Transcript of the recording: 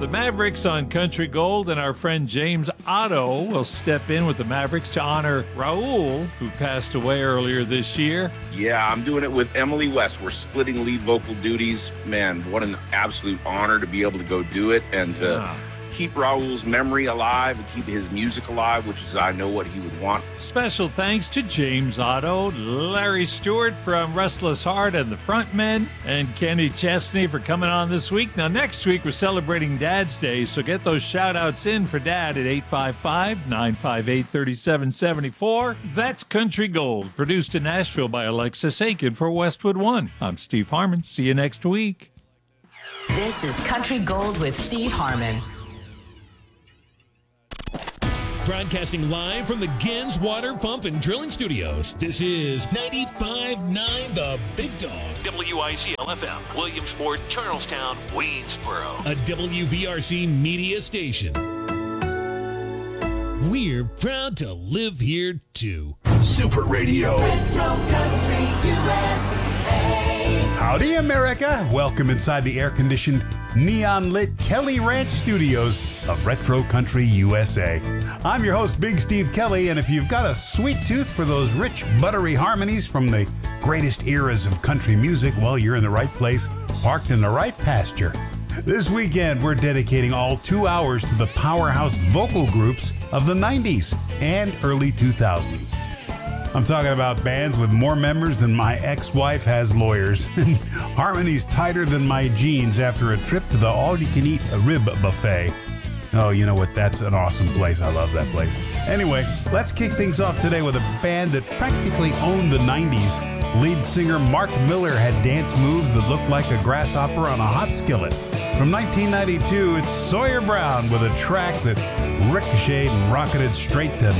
The Mavericks on Country Gold, and our friend James Otto will step in with the Mavericks to honor Raul, who passed away earlier this year. Yeah, I'm doing it with Emily West. We're splitting lead vocal duties. Man, what an absolute honor to be able to go do it and to keep Raul's memory alive and keep his music alive, which is, I know, what he would want. Special thanks to James Otto, Larry Stewart from Restless Heart and the Frontmen, and Kenny Chesney for coming on this week. Now, next week, we're celebrating Dad's Day, so get those shout-outs in for Dad at 855-958-3774. That's Country Gold, produced in Nashville by Alexis Aiken for Westwood One. I'm Steve Harmon. See you next week. This is Country Gold with Steve Harmon. Broadcasting live from the Gens Water Pump and Drilling Studios. This is 95.9 The Big Dog. WICL-FM, Williamsport, Charlestown, Waynesboro. A WVRC media station. We're proud to live here, too. Super Radio. Retro Country USA. Howdy, America. Welcome inside the air-conditioned, neon-lit Kelly Ranch Studios of Retro Country USA. I'm your host, Big Steve Kelly, and if you've got a sweet tooth for those rich, buttery harmonies from the greatest eras of country music, well, you're in the right place, parked in the right pasture. This weekend, we're dedicating all 2 hours to the powerhouse vocal groups of the 90s and early 2000s. I'm talking about bands with more members than my ex-wife has lawyers, and harmonies tighter than my jeans after a trip to the all-you-can-eat rib buffet. Oh, you know what? That's an awesome place. I love that place. Anyway, let's kick things off today with a band that practically owned the 90s. Lead singer Mark Miller had dance moves that looked like a grasshopper on a hot skillet. From 1992, it's Sawyer Brown with a track that ricocheted and rocketed straight to